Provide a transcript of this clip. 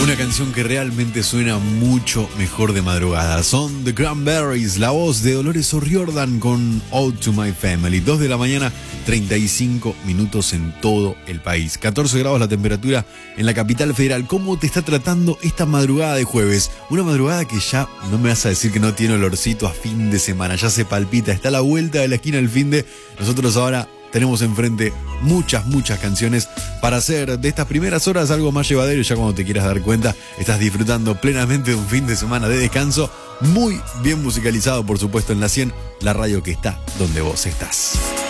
Una canción que realmente suena mucho mejor de madrugada. Son The Cranberries, la voz de Dolores O'Riordan con Ode to My Family. 2 de la mañana, 35 minutos en todo el país. 14 grados la temperatura en la capital federal. ¿Cómo te está tratando esta madrugada de jueves? Una madrugada que ya no me vas a decir que no tiene olorcito a fin de semana. Ya se palpita, está a la vuelta de la esquina el fin de. Nosotros ahora tenemos enfrente muchas canciones para hacer de estas primeras horas algo más llevadero. Y ya cuando te quieras dar cuenta, estás disfrutando plenamente de un fin de semana de descanso, muy bien musicalizado, por supuesto, en la 100, la radio que está donde vos estás.